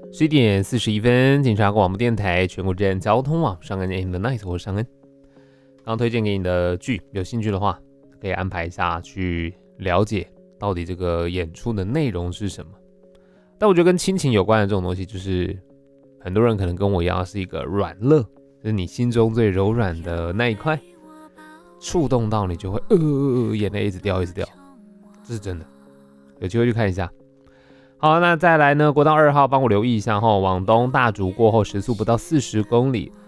11点41分，警察广播电台全国治安交通网上恩 AM the Night， 我是尚恩。刚推荐给你的剧，有兴趣的话，可以安排一下去了解到底这个演出的内容是什么。但我觉得跟亲情有关的这种东西，就是很多人可能跟我一样是一个软肋，就是你心中最柔软的那一块，触动到你就会眼泪一直掉一直掉，这是真的。有机会去看一下。好，那再来呢？国道2号帮我留意一下往东大竹过后，时速不到40公里，